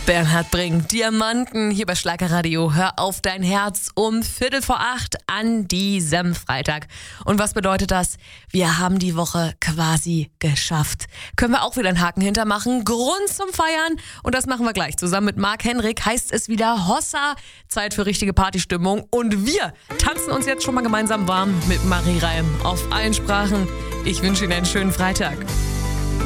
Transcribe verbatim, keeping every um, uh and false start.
Bernhard bringt Diamanten hier bei Schlagerradio. Hör auf dein Herz um Viertel vor acht an diesem Freitag. Und was bedeutet das? Wir haben die Woche quasi geschafft. Können wir auch wieder einen Haken hintermachen. Grund zum Feiern. Und das machen wir gleich. Zusammen mit Marc Henrik heißt es wieder Hossa. Zeit für richtige Partystimmung. Und wir tanzen uns jetzt schon mal gemeinsam warm mit Marie Reim auf allen Sprachen. Ich wünsche Ihnen einen schönen Freitag.